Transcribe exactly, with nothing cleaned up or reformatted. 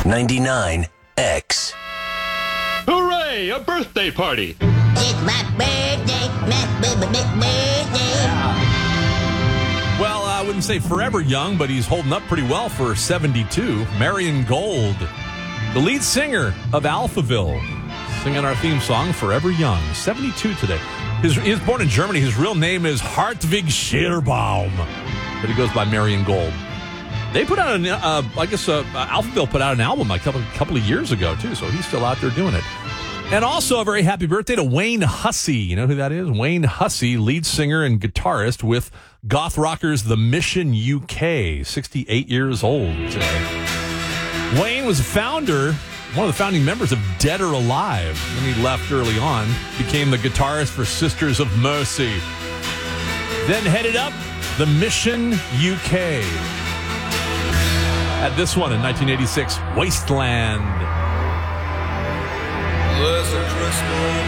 ninety-nine X. Hooray! A birthday party! It's my birthday, my birthday. Well, I wouldn't say forever young, but he's holding up pretty well for seventy-two. Marion Gold, the lead singer of Alphaville, singing our theme song, Forever Young. seventy-two today. His, he was born in Germany. His real name is Hartwig Scherbaum, but he goes by Marion Gold. They put out an, uh, I guess, uh, Alphaville put out an album a couple, couple of years ago, too, so he's still out there doing it. And also a very happy birthday to Wayne Hussey. You know who that is? Wayne Hussey, lead singer and guitarist with goth rockers The Mission U K, sixty-eight years old today. Wayne was a founder, one of the founding members of Dead or Alive. When he left early on, became the guitarist for Sisters of Mercy. Then headed up The Mission U K. At this one in nineteen eighty-six, Wasteland.